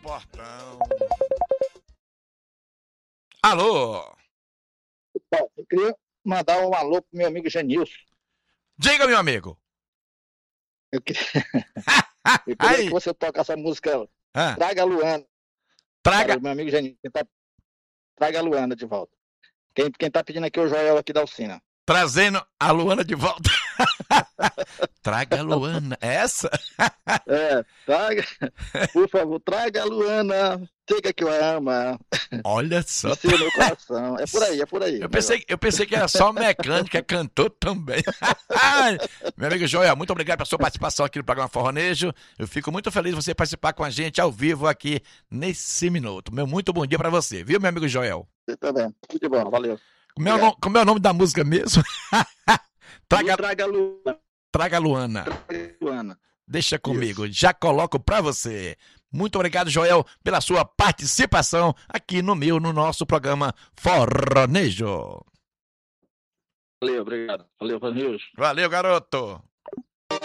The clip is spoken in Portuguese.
portão. Alô? Eu queria mandar um alô pro meu amigo Genilson. Diga, meu amigo. Eu queria que você tocasse essa música Traga a Luana. Traga. O meu amigo Genilson. Traga a Luana de volta. Quem tá pedindo aqui é o Joel aqui da Alcina. Trazendo a Luana de volta. Traga a Luana. É essa? Traga. Por favor, traga a Luana. Diga que eu amo. Olha só. Ensina meu coração. É por aí. Eu pensei que era só mecânica, cantor também. Meu amigo Joel, muito obrigado pela sua participação aqui no programa Forronejo. Eu fico muito feliz de você participar com a gente ao vivo aqui nesse minuto. Meu muito bom dia pra você, viu, meu amigo Joel? Você também. Tudo de bom, valeu. Como é o nome da música mesmo? Traga a Luana. Traga a Luana. Traga a Luana. Deixa comigo, já coloco pra você. Muito obrigado, Joel, pela sua participação aqui no nosso programa Forronejo. Valeu, obrigado. Valeu, Forronejo. Valeu, garoto.